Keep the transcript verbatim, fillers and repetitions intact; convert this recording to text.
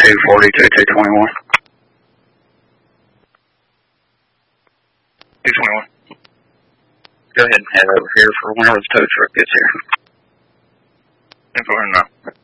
two forty, two two twenty-one. two twenty-one. Go ahead and head over here for whenever the tow truck gets here. ten four now.